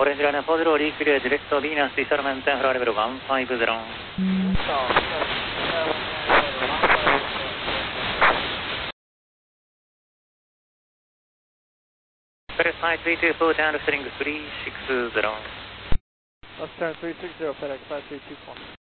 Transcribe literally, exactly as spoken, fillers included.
Orange Line four zero, reclear direct to Venus, Fisherman, ten, level one five zero. Press five three two four, down to string three six zero. Let's turn three six zero, FedEx five three two four.